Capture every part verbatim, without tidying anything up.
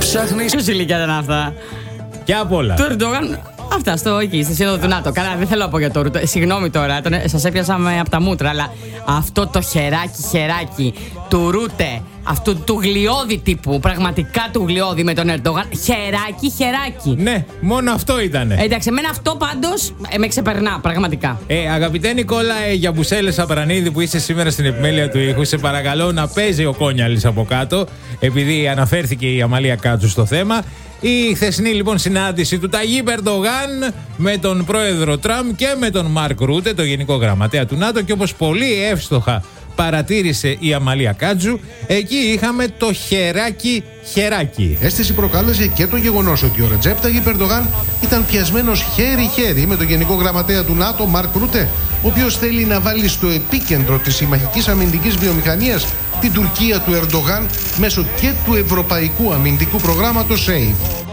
ψάχνεις. Ποιος ηλικία ήταν αυτά? Και απ' όλα. Του Ερντογάν. Αυτά στο εκεί, στη σύνοδο του ΝΑΤΟ. Καλά, δεν θέλω να πω για το Ρούτο. Συγγνώμη τώρα, σας έπιασα με από τα μούτρα, αλλά αυτό το χεράκι, χεράκι του Ρούτε, αυτού του γλιώδη τύπου, πραγματικά του γλιώδη με τον Ερντογάν, χεράκι, χεράκι. Ναι, μόνο αυτό ήτανε. Εντάξει, εμένα αυτό πάντως ε, με ξεπερνά, πραγματικά. Ε, αγαπητέ Νικόλα ε, Γιαμπουσέλε Απρανίδη που είσαι σήμερα στην επιμέλεια του ήχου, σε παρακαλώ να παίζει ο Κόνιαλης από κάτω, επειδή αναφέρθηκε η Αμαλία Κάτσου στο θέμα. Η χθεσινή λοιπόν συνάντηση του Ταγίπ Ερντογάν με τον πρόεδρο Τραμπ και με τον Μαρκ Ρούτε, το γενικό γραμματέα του ΝΑΤΟ, και όπως πολύ εύστοχα παρατήρησε η Αμαλία Κάτζου, εκεί είχαμε το χεράκι χεράκι. Αίσθηση προκάλεσε και το γεγονός ότι ο Ρετζέπ Ταγίπ Ερντογάν ήταν πιασμένος χέρι-χέρι με τον γενικό γραμματέα του ΝΑΤΟ, Μαρκ Ρούτε, ο οποίος θέλει να βάλει στο επίκεντρο της συμμαχικής αμυντικής βιομηχανίας την Τουρκία του Ερντογάν μέσω και του ευρωπαϊκού αμυντικού προγράμματος ΣΕΙΦ.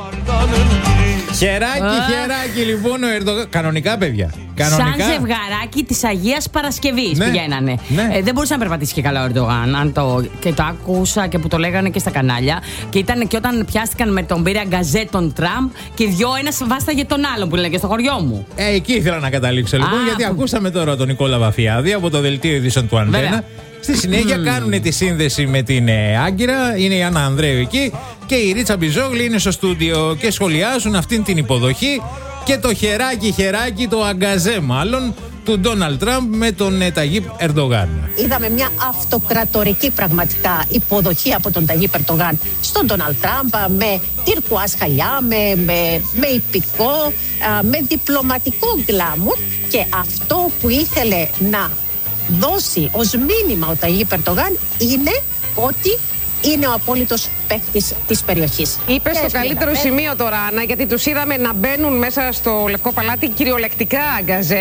Χεράκι, χεράκι λοιπόν ο Ερντογάν. Κανονικά, παιδιά. Κανονικά. Σαν ζευγαράκι της Αγίας Παρασκευής ναι, πηγαίνανε. Ναι. Ε, δεν μπορούσε να περπατήσει και καλά ο Ερντογάν. Αν το, και το άκουσα και που το λέγανε και στα κανάλια. Και ήταν και όταν πιάστηκαν με τον πήρε αγκαζέ τον Τραμπ και οι δυο ένας βάσταγε τον άλλον που λένε και στο χωριό μου. Ε, εκεί ήθελα να καταλήξω λοιπόν, Α, γιατί που... ακούσαμε τώρα τον Νικόλα Βαφιάδη από το δελτίο ειδήσεων του Αντένα. Βέβαια. Στη συνέχεια mm. κάνουν τη σύνδεση με την ε, Άγκυρα, είναι η Άννα Ανδρέου εκεί και η Ρίτσα Μπιζόγλη είναι στο στούντιο και σχολιάζουν αυτήν την υποδοχή και το χεράκι χεράκι, το αγκαζέ μάλλον, του Ντόναλντ Τραμπ με τον ε, Ταγίπ Ερντογάν. Είδαμε μια αυτοκρατορική πραγματικά υποδοχή από τον Ταγίπ Ερντογάν στον Ντόναλντ Τραμπ, με τυρκουάζ χαλιά, με, με, με υπηκό, με διπλωματικό γκλάμουρ, και αυτό που ήθελε να δώσει ως μήνυμα ο Ταγίπ Ερντογάν είναι ότι είναι ο απόλυτος παίκτης της περιοχής. Είπε στο καλύτερο λέγαμε. σημείο τώρα, Άννα, γιατί τους είδαμε να μπαίνουν μέσα στο Λευκό Παλάτι κυριολεκτικά αγκαζέ.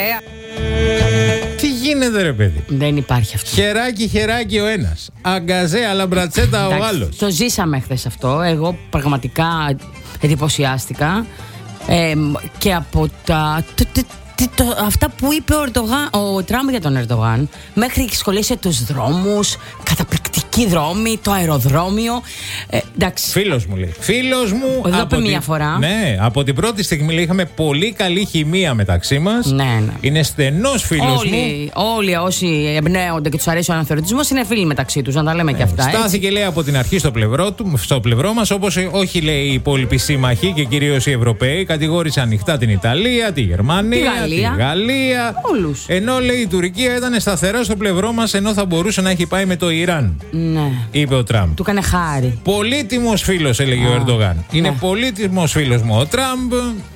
Τι γίνεται ρε παιδί? Δεν υπάρχει αυτό. Χεράκι χεράκι ο ένας, αγκαζέ αλλά μπρατσέτα ο άλλος. Το ζήσαμε χθες αυτό. Εγώ πραγματικά εντυπωσιάστηκα ε, και από τα... Τι, το, αυτά που είπε ο, Ερντογάν, ο Τραμπ για τον Ερντογάν, μέχρι σχολίασε τους δρόμους, καταπληκτικοί δρόμοι, το αεροδρόμιο. Ε, Φίλος μου λέει. Φίλος μου. Εδώ είπε μία τη, φορά. Ναι, από την πρώτη στιγμή λέει, είχαμε πολύ καλή χημεία μεταξύ μας. Ναι, ναι. Είναι στενός φίλος όλοι, μου. Όλοι όσοι εμπνέονται και τους αρέσει ο αναθεωρητισμός είναι φίλοι μεταξύ τους, να τα λέμε ναι, και αυτά. Στάθηκε έτσι. λέει από την αρχή στο πλευρό, του, στο πλευρό μας, όπως όχι λέει οι υπόλοιποι σύμμαχοι και κυρίως οι Ευρωπαίοι. Κατηγόρησε ανοιχτά την Ιταλία, τη Γερμανία. Τη Γαλλία. Όλους. Ενώ λέει η Τουρκία ήταν σταθερά στο πλευρό μας, ενώ θα μπορούσε να έχει πάει με το Ιράν. Ναι. Είπε ο Τραμπ. Του έκανε χάρη. Πολύτιμος φίλος, έλεγε Α, ο Ερντογάν. Είναι ναι. πολύτιμος φίλος μου ο Τραμπ.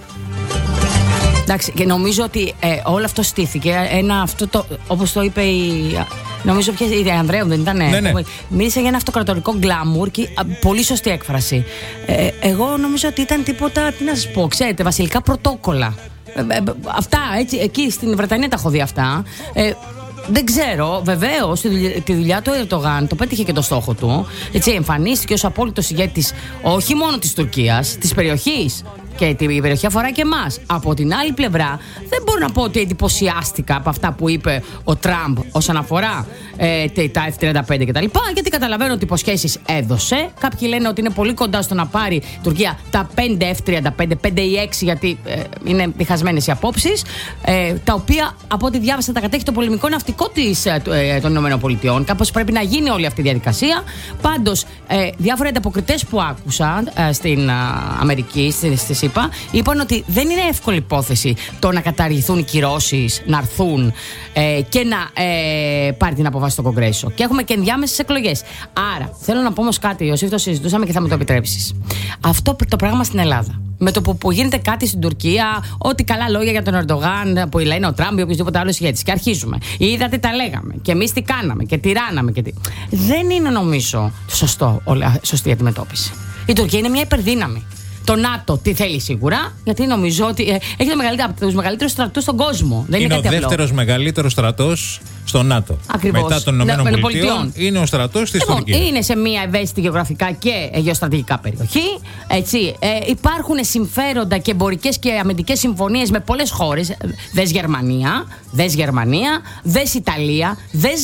Εντάξει, και νομίζω ότι ε, όλο αυτό στήθηκε. Ένα, αυτό το, όπως το είπε η. Νομίζω πια η Ανδρέου δεν ήταν. Ναι, ναι. Μίλησε για ένα αυτοκρατορικό γκλάμουρ και α, πολύ σωστή έκφραση. Ε, εγώ νομίζω ότι ήταν τίποτα, τι να σας πω, ξέρετε, βασιλικά πρωτόκολλα. Ε, ε, αυτά, έτσι, εκεί στην Βρετανία τα έχω δει αυτά. Ε, δεν ξέρω, βεβαίως τη δουλειά, τη δουλειά του Ερντογάν το πέτυχε και το στόχο του. Έτσι, εμφανίστηκε ως απόλυτος ηγέτης όχι μόνο της Τουρκίας, της περιοχής. Και την περιοχή αφορά και εμάς. Από την άλλη πλευρά, δεν μπορώ να πω ότι εντυπωσιάστηκα από αυτά που είπε ο Τραμπ όσον αφορά ε, τα εφ τριάντα πέντε κτλ. Γιατί καταλαβαίνω ότι υποσχέσεις έδωσε. Κάποιοι λένε ότι είναι πολύ κοντά στο να πάρει η Τουρκία τα πέντε εφ τριάντα πέντε, πέντε ή έξι, γιατί ε, είναι διχασμένες οι απόψεις. Ε, τα οποία, από ό,τι διάβασα, τα κατέχει το πολεμικό ναυτικό της, ε, ε, των ΗΠΑ. Κάπως πρέπει να γίνει όλη αυτή η διαδικασία. Πάντως, ε, διάφοροι ανταποκριτές που άκουσα ε, στην ε, Αμερική, στις είπαν ότι δεν είναι εύκολη υπόθεση το να καταργηθούν οι κυρώσεις, να έρθουν ε, και να ε, πάρει την απόφαση στο Κογκρέσο. Και έχουμε και ενδιάμεσες εκλογές. Άρα, θέλω να πω όμως κάτι, Ιωσήφ, το συζητούσαμε και θα μου το επιτρέψεις. Αυτό το πράγμα στην Ελλάδα. Με το που, που γίνεται κάτι στην Τουρκία, ό,τι καλά λόγια για τον Ερντογάν που λένε ο Τραμπ ή οποιοδήποτε άλλο ηγέτης. Και αρχίζουμε. Είδατε, τα λέγαμε. Και εμείς τι κάναμε. Και τι ράναμε. Και τι... Δεν είναι, νομίζω, σωστό, σωστή αντιμετώπιση. Η Τουρκία είναι μια υπερδύναμη. Το ΝΑΤΟ τι θέλει σίγουρα, γιατί νομίζω ότι ε, έχει το μεγαλύτερο, από τους μεγαλύτερους στρατούς στον κόσμο. Δεν είναι, είναι ο δεύτερος μεγαλύτερος στρατός στο ΝΑΤΟ. Ακριβώς. Μετά των ΗΠΑ είναι ο στρατός της λοιπόν, Τουρκίας. Είναι σε μια ευαίσθητη γεωγραφικά και γεωστρατηγικά περιοχή. Έτσι, ε, υπάρχουν συμφέροντα και εμπορικές και αμυντικές συμφωνίες με πολλές χώρες. Δες Γερμανία, δες Γερμανία, δες Ιταλία, δες